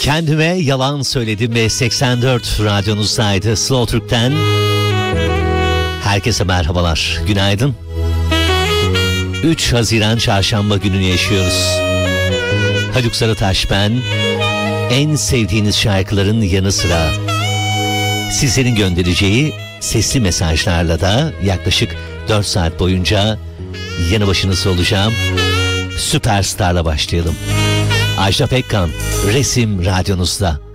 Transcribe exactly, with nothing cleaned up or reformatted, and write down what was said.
Kendime yalan söyledim ve seksen dört radyonuzdaydı. Slow Türk'ten herkese merhabalar, günaydın. üç Haziran Çarşamba gününü yaşıyoruz. Haluk Sarıtaş ben. En sevdiğiniz şarkıların yanı sıra sizlerin göndereceği sesli mesajlarla da yaklaşık dört saat boyunca yanı başınızda olacağım. Süperstar'la başlayalım. Ajda Pekkan, Resim radyonuzda.